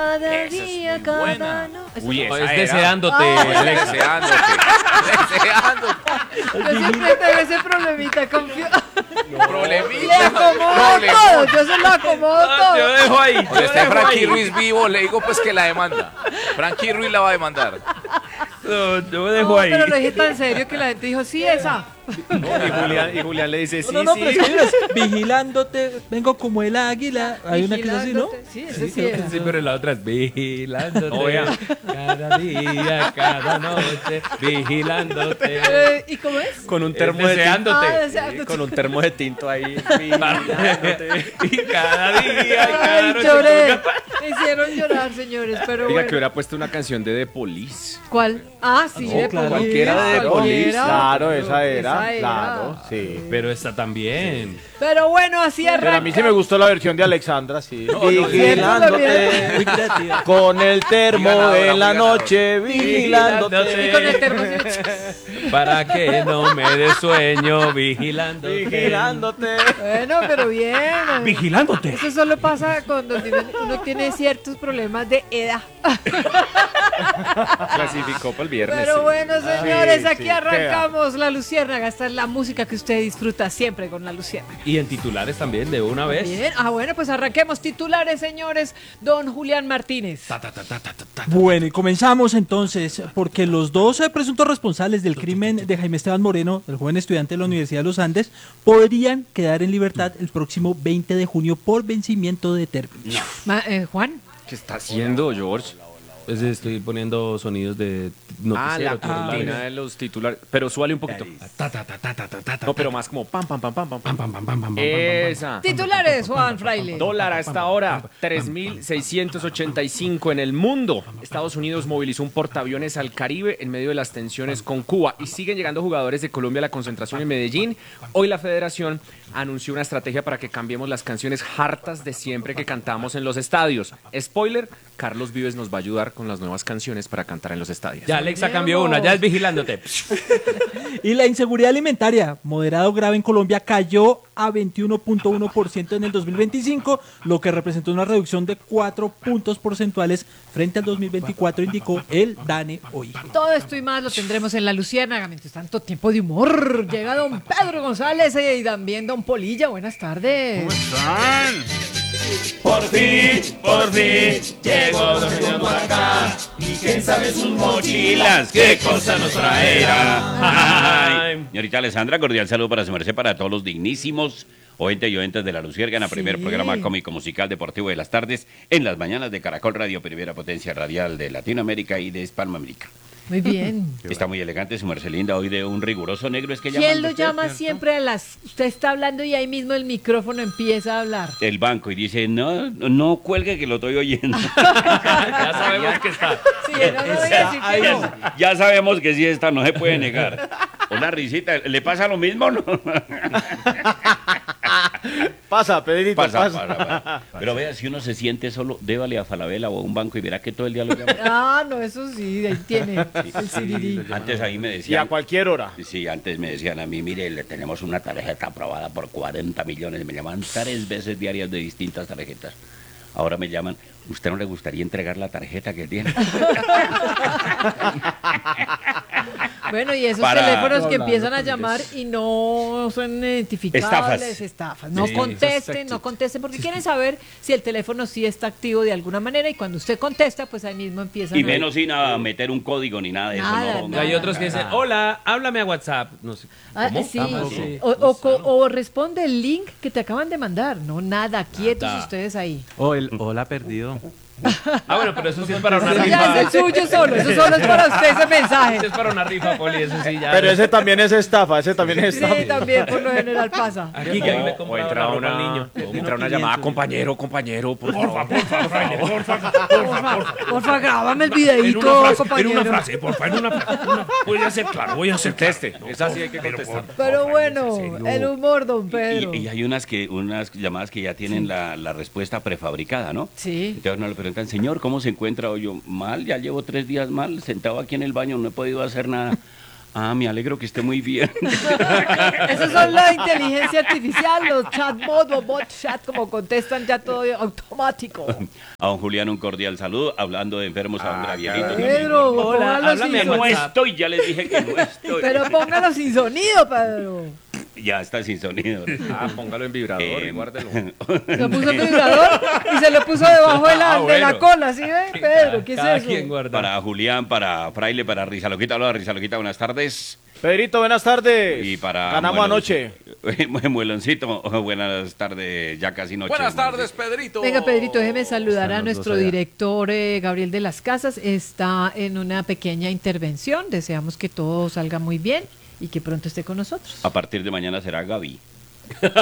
Cada día, cada noche. Uy, esa Es era. deseándote. Deseándote. Yo siempre tengo ese problemita con le Problemita. acomodo todo, yo se lo acomodo Yo todo. dejo ahí. Cuando Yo esté dejo Frankie ahí. Ruiz vivo, le digo pues que la demanda. Frankie Ruiz la va a demandar. No, yo No, dejo ahí. pero lo dije tan serio que la gente dijo, sí, esa. Y Julián le dice, sí, No, sí. pero es que miras, vigilándote, vengo como el águila. Hay una que es así, ¿no? Vigilándote. Sí, ese sí creo que es. Sí, pero la otra es vigilándote. No, vea. Cada día, cada noche, vigilándote. ¿Y cómo es? Con un Es termo de tinto. deseándote. Ah, deseándote. Con un termo de tinto ahí. Y cada día, y cada Ay, noche. lloré. Me hicieron llorar, señores, pero Diga bueno. que hubiera puesto una canción de The Police. ¿Cuál? Ah, sí, No, de claro. Police, Cualquiera de The Police. cualquiera. Claro, esa era. Esa era. Claro, sí. Pero esta también. Pero bueno, así Pero arranca. a mí sí me gustó la versión de Alexandra, sí. Vigilándote. Muy creativa. Con el termo Diga la hora, en la diga la hora. noche, vigilándote. Y con el termo así. Para que no me dé sueño, vigilándote. Vigilándote. Bueno, pero bien. Vigilándote. Eso solo pasa cuando uno tiene ciertos problemas de edad. Clasificó para el viernes. Pero sí. bueno, señores, sí, aquí sí, arrancamos La Luciérnaga. Esta es la música que usted disfruta siempre con La Luciérnaga. Y en titulares también, de una vez. Bien, bueno, pues arranquemos titulares, señores. Don Julián Martínez. Bueno, y comenzamos entonces, porque los dos presuntos responsables del crimen de Jaime Esteban Moreno, el joven estudiante de la Universidad de los Andes, podrían quedar en libertad el próximo 20 de junio por vencimiento de término. Juan. ¿Qué está haciendo, George? Pues estoy poniendo sonidos de Ah, la noticiero. cortina de los titulares. Pero súbale un poquito. No, pero más como pam, pam, pam, pam, pam, pam. Esa. Titulares, Juan Fraile. Dólar a esta hora, 3.685 en el mundo. Estados Unidos movilizó un portaaviones al Caribe en medio de las tensiones con Cuba y siguen llegando jugadores de Colombia a la concentración en Medellín. Hoy la federación anunció una estrategia para que cambiemos las canciones hartas de siempre que cantamos en los estadios. Spoiler, Carlos Vives nos va a ayudar con las nuevas canciones para cantar en los estadios. Ya Alexa cambió una, ya es vigilándote. Y la inseguridad alimentaria, moderado grave en Colombia, cayó a 21.1% en el 2025, lo que representó una reducción de 4 puntos porcentuales frente al 2024, indicó el DANE hoy. Todo esto y más lo tendremos en La Luciérnaga. Mientras tanto, tiempo de humor. Llega don Pedro González y también don Polilla. Buenas tardes. Por fin, llegó Don Julián por acá. Y quién sabe sus mochilas, qué cosa nos traerá. Ay, señorita Alessandra, cordial saludo para su merced, para todos los dignísimos oyentes y oyentes de La Luciérnaga, primer programa cómico musical deportivo de las tardes, en las mañanas de Caracol Radio, primera potencia radial de Latinoamérica y de Hispanoamérica. Muy bien. Está muy elegante su merced linda, hoy de un riguroso negro, es que ¿Quién llaman lo usted, llama ¿cierto? siempre a las... Usted está hablando y ahí mismo el micrófono empieza a hablar. El banco y dice, no cuelgue que lo estoy oyendo. Ya sabemos que está. Sí, no me voy a decir que no. Ya sabemos que sí está, no se puede negar. Una risita, ¿le pasa lo mismo o no? Pasa, Pedrito, Pasa. Pero vea, si uno se siente solo, débale a Falabella o a un banco y verá que todo el día lo llama. Ah, no, eso sí, ahí tiene el sirirí. Antes ahí me Y a decían, cualquier hora. sí, antes me decían a mí, mire, le tenemos una tarjeta aprobada por 40 millones. Me llaman 3 veces diarias de distintas tarjetas. Ahora me llaman, ¿usted no le gustaría entregar la tarjeta que tiene? Bueno, y esos Para- teléfonos que empiezan a llamar y no son identificables, estafas. No Sí, contesten, porque quieren saber si el teléfono sí está activo de alguna manera y cuando usted contesta, pues ahí mismo empiezan Y a... menos sin meter un código ni nada de eso. Nada, No, Y nada. hay otros que dicen, hola, háblame a WhatsApp. No sé. Ah, ¿Cómo? sí. sí. O responde el link que te acaban de mandar. No, nada, quietos Nada. ustedes ahí. Hola perdido. Ah, bueno, pero eso sí es para una Eso rifa. ya es el suyo solo, eso solo es para usted ese Eso mensaje. es para una rifa, Poli, eso sí ya. Pero ese también es estafa, ese también es Sí, estafa. también por lo general pasa. Aquí que ahí le O compraba entra la ropa una, al niño. entra una llamada, compañero, por favor. Porfa, grábame el videíto, compañero. porfa, en una frase. Voy a ser claro, voy a ser Conteste, esa sí hay que contestar. Pero bueno, el humor, don Pedro. Y hay unas llamadas que ya tienen la respuesta prefabricada, ¿no? Sí. Entonces uno le preguntan, señor, ¿cómo se encuentra hoy? Yo, mal, ya llevo 3 días mal, sentado aquí en el baño, no he podido hacer nada. Ah, me alegro que esté muy bien. Esos son la inteligencia artificial, los chatbots o bot chat, como contestan ya todo automático. A don Julián un cordial saludo, hablando de enfermos a don Gabrielito. también. Pedro, póngalo Háblame, sin no sonido. estoy, ya les dije que no estoy. Pero póngalo sin sonido, Pedro. Ya está sin sonido. Ah, póngalo en vibrador y guárdelo. Se puso el vibrador y se lo puso debajo de la cola, ¿sí ve? Pedro, ¿qué es Cada eso? quien guarda. Para Julián, para Fraile, para Rizaloquita, hola Rizaloquita, buenas tardes. Pedrito, buenas tardes. Y para Ganamos anoche. Mueloncito, buenas tardes, ya casi noche. Buenas tardes, Pedrito. Venga, Pedrito, déjeme saludar a Están los nuestro dos allá. director Gabriel de las Casas. Está en una pequeña intervención. Deseamos que todo salga muy bien y que pronto esté con nosotros. A partir de mañana será Gaby. Pues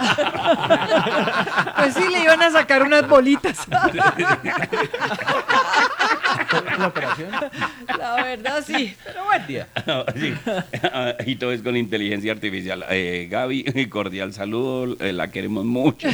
sí, le iban a sacar unas bolitas. ¿La operación? La verdad, sí. Pero bueno. No, sí. Y todo es con inteligencia artificial. Gaby, cordial saludo, la queremos mucho.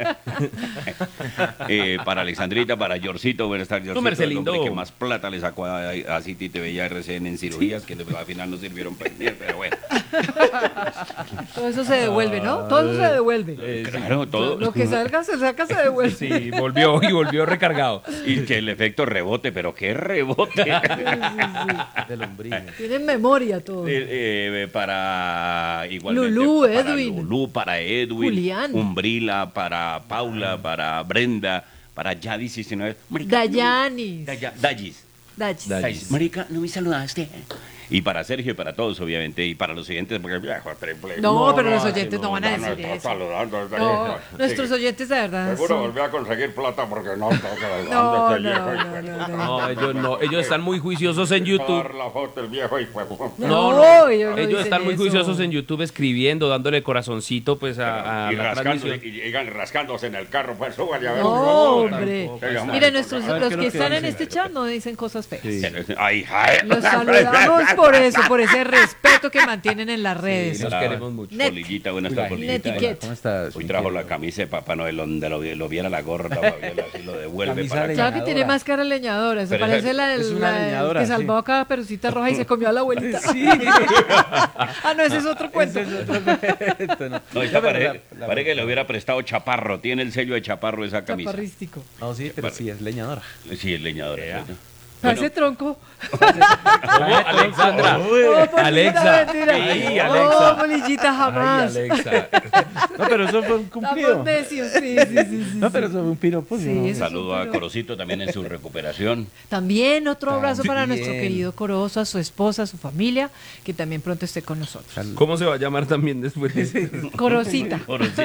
Para Alexandrita, para Yorcito, buenas tardes, Yorcito, Marcelindo. el hombre que más plata le sacó a City TV y a RCN en cirugías, que al final no sirvieron para ir, pero bueno. Todo eso se devuelve, ¿no? Todo eso se devuelve. Claro, todo. Lo que salga, se saca, se devuelve. Sí, volvió recargado. Y que el efecto rebote, pero qué rebote. De lombriz. Tienen memoria todo. Para igualmente Lulú, para Edwin. Lulú, para Edwin, Julián. Umbrila, para Paula, para Brenda, para Yadis 19. Dayanis. Dayis. Dachis. Marica, no me saludaste. Y para Sergio y para todos, obviamente, y para los siguientes, porque viejo triple. No, pero los oyentes no van a decir eso. Saludando, No, nuestros oyentes de verdad Seguro son... volví a conseguir plata porque no está No, saludando este viejo. No, ellos no. Ellos están muy juiciosos en YouTube. Dar la foto el viejo y pues. No, ellos no Ellos dicen están muy eso. juiciosos en YouTube escribiendo, dándole corazoncito pues a Y la transmisión. rascándose en el carro, pues súbale a ver. No, hombre. Venga, Mira, Mari, los que están en este chat no dicen cosas feas. Ay, ay. Los saludamos por eso, por ese respeto que mantienen en las redes. Los queremos mucho. Net. Polillita, buenas tardes, Polillita. Netiquette. ¿Cómo estás? Hoy trajo la camisa de Papá Noel donde lo viera la gorra, Fabiola, así lo devuelve Camisa para de acá. Claro que tiene máscara leñadora, se Pero parece es una la leñadora, que sí. salvó a cada perucita roja y se comió a la abuelita. Ah, no, ese es otro cuento. No, esta parece que le hubiera prestado Chaparro. Tiene el sello de Chaparro esa camisa. Chaparrístico. No, sí, pero sí, es leñadora. Sí, el leñador. Parece tronco. Alexandra. Oh, Polillita, Alexa. mentira. Ay, Oh, Alexa. Polillita, jamás. Ay, Alexa. No, pero eso fue un Estamos cumplido. necios, sí. No, pero eso fue un piropo. Sí, ¿no? eso Saludo a pero- Corocito también en su recuperación. También otro abrazo para También. nuestro querido Corozo, a su esposa, a su familia, que también pronto esté con nosotros. ¿Cómo se va a llamar también después de eso? Corosita.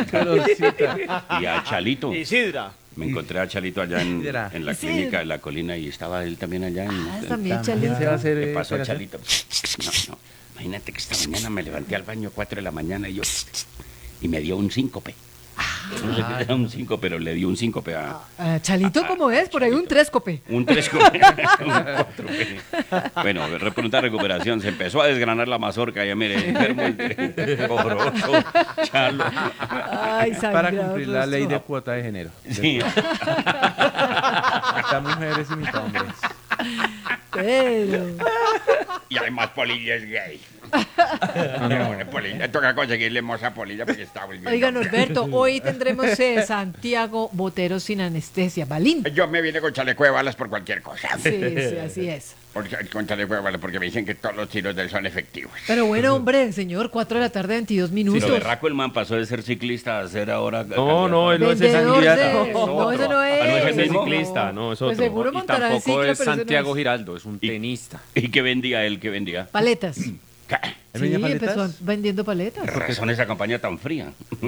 Y a Chalito. Isidra. Me encontré a Chalito allá en la Sí. clínica de la colina y estaba él también allá. También, ¿Quién Chalito. se va a hacer? ¿Qué pasó, operación? Chalito? No. Imagínate que esta mañana me levanté al baño 4 de la mañana y y me dio un síncope. No sé qué era un síncope, pero le dio un síncope a Chalito, ¿cómo es? Por ahí un trescope. un 3 un 4. Bueno, de pronta recuperación. Se empezó a desgranar la mazorca. Ya mire, enfermo, Corozo, Chalo. Ay, Para sangrado cumplir la ley de rostro. cuota de género. Sí. Mitad mujeres y mitad hombres. Pero... Y hay más polillas gay. Polilla. Toca conseguirle moza polilla porque está muy bien. Oiga, Norberto, hoy tendremos Santiago Botero sin anestesia. Balín. Yo me vine con chaleco de balas por cualquier cosa. Sí, así es. Con chaleco de balas porque me dicen que todos los tiros de él son efectivos. Pero bueno, hombre, señor, 4 de la tarde, 22 Lo minutos. berraco el man pasó de ser ciclista a ser ahora... No, él no es ese Vendedor de... candidato. No, eso no es. Ah, no es el Es mismo. ciclista, no, es Pues otro. seguro Y montará en tampoco ciclo, es pero ese no Santiago es. Giraldo, es un tenista. ¿Y qué vendía él? ¿Qué vendía? Paletas. ¿Qué ¿Él Sí, vendía paletas? empezó vendiendo paletas. razón esa campaña tan fría?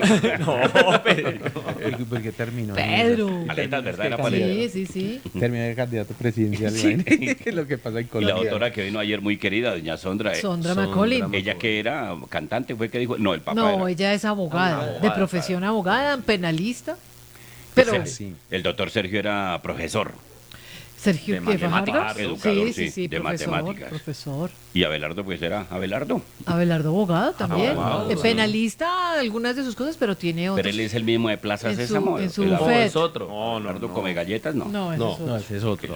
¿Por qué terminó? Pedro. Paletas, ¿verdad? Era Sí, paleta. sí. Terminó de candidato presidencial. Lo que pasa en Y la Colombia. doctora que vino ayer muy querida, doña Sondra. Sondra McCollin. Ella que era cantante, fue que dijo... No, el papá No, era... ella es abogada, Abogada, de profesión abogada, penalista. Pues Pero el doctor Sergio era profesor. Sergio de ¿qué, matemáticas, Fajardo? educador, sí, sí, de profesor, matemáticas. profesor. Y Abelardo, pues era Abelardo. Abelardo abogado también. Abogado, De sí. penalista algunas de sus cosas, pero tiene otros. Pero él es el mismo de Plaza En su- Sésamo. en su el bufet. es otro. Abelardo come galletas, no. No, ese es otro. No, ese es otro. Es otro.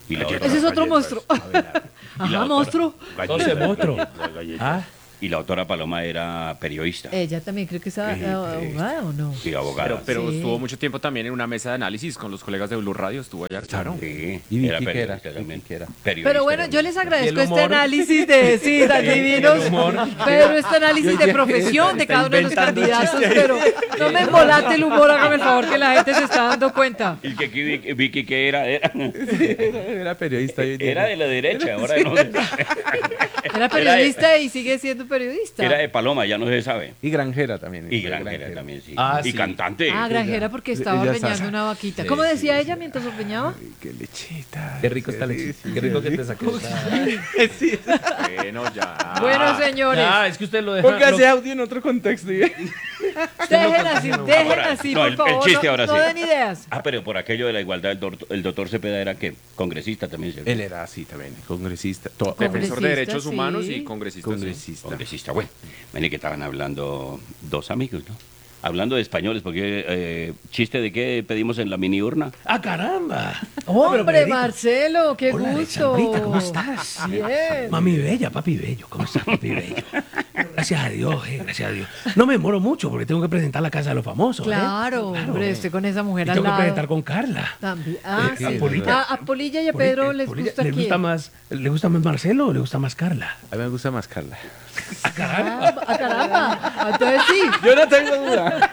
Y la otra- Ese es otro monstruo. y la Ajá, otra- monstruo. Entonces, monstruo. Ah, Y la autora Paloma era periodista Ella también creo que es abogada o no. y abogada. Pero Sí. estuvo mucho tiempo también en una mesa de análisis con los colegas de Blue Radio, estuvo allá. Claro. Sí, ¿Y Vicky era qué periodista era? también. Vicky qué era? Periodista Pero bueno, yo también. les agradezco ¿Y el este humor? análisis de, sí, tan divinos, pero este análisis de profesión de cada uno de los candidatos, pero no me embolate el humor, hágame el favor que la gente se está dando cuenta. Y que aquí Vicky que era Era periodista. era de la derecha, ahora no. Era periodista y sigue siendo periodista. Era de Paloma, ya no se sabe. Y granjera también. Y granjera también, sí. Ah, y sí. cantante. Ah, granjera porque estaba Ella está- ordeñando una vaquita. Sí, ¿Cómo sí, decía sí. ella mientras ordeñaba? Qué lechita. Qué rico está lechita. Qué rico que te saqué. Bueno, ya. Bueno, señores, Es que usted lo deja. Ponga ese audio en otro contexto. dejen así, dejen Ahora, así, no, por el favor. chiste no, ahora no sí. den ideas. Ah, pero por aquello de la igualdad, el doctor Cepeda era que congresista también. Él era así también, congresista. Defensor Congresista, de derechos sí. humanos y congresista. sí. Congresista. Congresista, bueno. Ven que estaban hablando dos amigos, ¿no? Hablando de españoles, porque chiste de qué pedimos en la mini urna. ¡Ah, caramba! Hombre, Marcelo, qué Hola, gusto. Alexandrita, ¿cómo estás? Bien. Mami bella, papi bello, ¿cómo estás, papi bello? Gracias a Dios, gracias a Dios. No me demoro mucho porque tengo que presentar la casa de los famosos. Claro, hombre, estoy con esa mujer Y al tengo que lado. presentar con Carla. También. Ah, sí. A Polilla. A Polilla y a Pedro les Polilla, gusta ¿le quién. ¿Le gusta más Marcelo o le gusta más Carla? A mí me gusta más Carla. Ah, caramba. Entonces sí. Yo no tengo duda.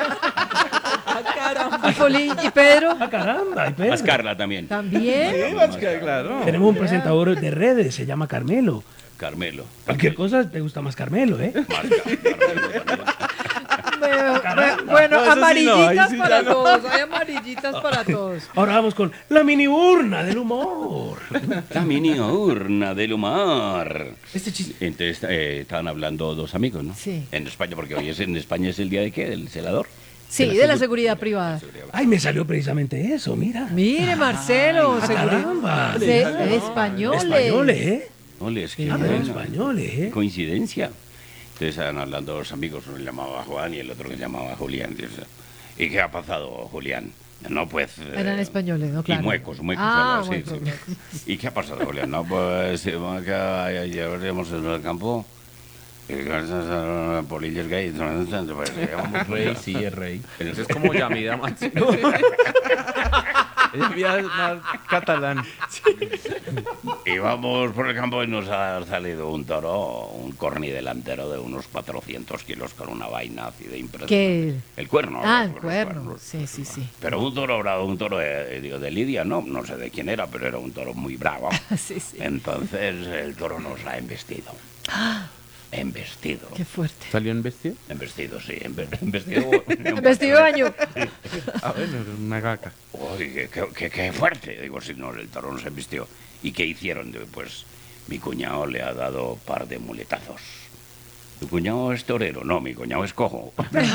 ¿Y Pedro? ¡Ah, caramba! ¿Y Pedro? Más Carla también. También. Claro. Tenemos un presentador de redes, se llama Carmelo. Carmelo. Cualquier cosa te gusta más Carmelo, ¿eh? Carmelo también. Bueno, No, eso sí no, amarillitas ahí sí para ya no. todos. Hay amarillitas para todos. Ahora vamos con la mini urna del humor. La mini urna del humor. Este chiste. Entonces estaban hablando dos amigos, ¿no? Sí. En España, porque hoy en España es el día de qué, del celador. Sí, de la seguridad privada. Ay, me salió precisamente eso, mira. Mire, Marcelo, Ah, caramba. españoles. Españoles, ¿eh? No les Ah, queda españoles, ¿eh? coincidencia. Entonces estaban hablando dos amigos, uno se llamaba Juan y el otro que se llamaba Julián. ¿Y qué ha pasado, Julián? No, pues... Eran españoles, ¿no? Claro. Y muecos, Ah, claro, sí, muecos, sí. muecos. ¿Y qué ha pasado, Julián? No, pues ayer hemos en el campo y gracias a Polillas Gay, pues, Rey, sí, es rey. Eso es como Yamida Manso. Ella es más catalán. íbamos por el campo y nos ha salido un toro, un corni delantero de unos 400 kilos con una vaina así de impresionante. ¿Qué? El cuerno. Ah, los el cuerno. cuernos. Sí, sí, sí. Pero un toro bravo, un toro de Lidia, no sé de quién era, pero era un toro muy bravo. Sí, sí. Entonces el toro nos ha embestido. Embestido. Qué fuerte. ¿Salió en vestido? Embestido, sí. Embestido. Vestido de baño. Ah, bueno, una gaca. Uy, qué fuerte. Digo, si no, el toro nos embistió. ¿Y qué hicieron? Digo, pues mi cuñado le ha dado par de muletazos. ¿Tu cuñado es torero? No, mi cuñado es cojo.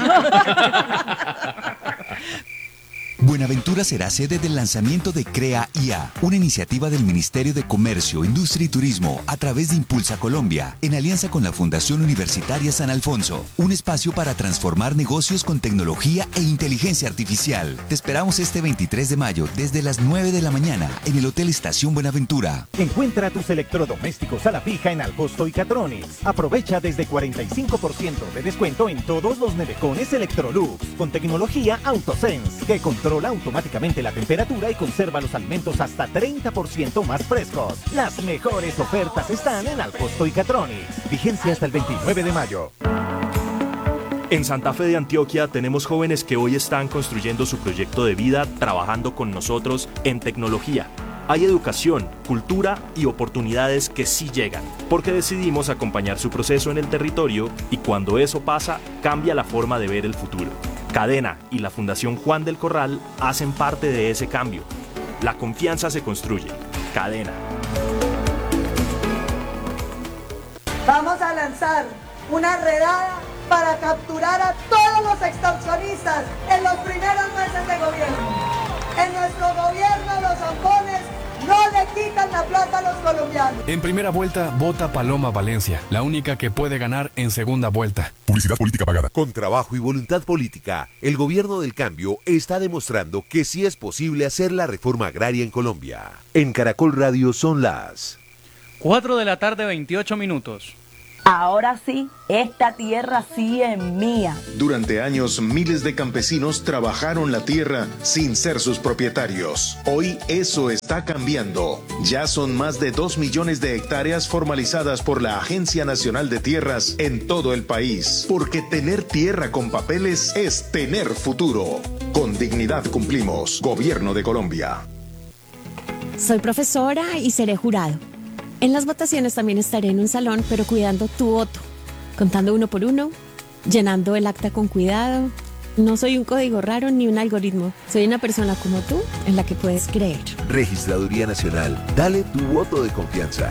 Buenaventura será sede del lanzamiento de Crea IA, una iniciativa del Ministerio de Comercio, Industria y Turismo a través de Impulsa Colombia, en alianza con la Fundación Universitaria San Alfonso, un espacio para transformar negocios con tecnología e inteligencia artificial. Te esperamos este 23 de mayo desde las 9 de la mañana en el Hotel Estación Buenaventura. Encuentra tus electrodomésticos a la fija en Alcosto y Catronics. Aprovecha desde 45% de descuento en todos los nevecones Electrolux con tecnología AutoSense que controla automáticamente la temperatura y conserva los alimentos hasta 30% más frescos. Las mejores ofertas están en Alcosto y Catronics. Vigencia hasta el 29 de mayo. En Santa Fe de Antioquia tenemos jóvenes que hoy están construyendo su proyecto de vida trabajando con nosotros en tecnología. Hay educación, cultura y oportunidades que sí llegan, porque decidimos acompañar su proceso en el territorio y cuando eso pasa, cambia la forma de ver el futuro. Cadena y la Fundación Juan del Corral hacen parte de ese cambio. La confianza se construye. Cadena. Vamos a lanzar una redada para capturar a todos los extorsionistas en los primeros meses de gobierno. En nuestro gobierno los zampones no le quitan la plata a los colombianos. En primera vuelta, vota Paloma Valencia, la única que puede ganar en segunda vuelta. Publicidad política pagada. Con trabajo y voluntad política, el gobierno del cambio está demostrando que sí es posible hacer la reforma agraria en Colombia. En Caracol Radio son las 4 de la tarde, 28 minutos. Ahora sí, esta tierra sí es mía. Durante años, miles de campesinos trabajaron la tierra sin ser sus propietarios. Hoy eso está cambiando. Ya son más de 2 millones de hectáreas formalizadas por la Agencia Nacional de Tierras en todo el país. Porque tener tierra con papeles es tener futuro. Con dignidad cumplimos. Gobierno de Colombia. Soy profesora y seré jurado. En las votaciones también estaré en un salón, pero cuidando tu voto, contando uno por uno, llenando el acta con cuidado. No soy un código raro ni un algoritmo. Soy una persona como tú en la que puedes creer. Registraduría Nacional. Dale tu voto de confianza.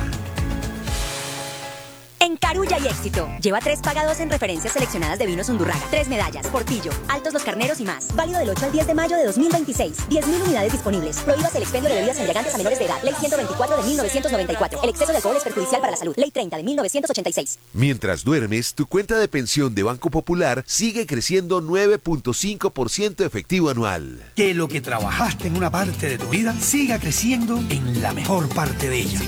En Carulla y Éxito, lleva 3 pagados en referencias seleccionadas de vinos Undurraga, 3 medallas, Portillo, Altos los Carneros y más. Válido del 8 al 10 de mayo de 2026. 10.000 unidades disponibles. Prohíbas el expendio de bebidas embriagantes a menores de edad. Ley 124 de 1994. El exceso de alcohol es perjudicial para la salud. Ley 30 de 1986. Mientras duermes, tu cuenta de pensión de Banco Popular sigue creciendo 9.5% efectivo anual. Que lo que trabajaste en una parte de tu vida siga creciendo en la mejor parte de ella.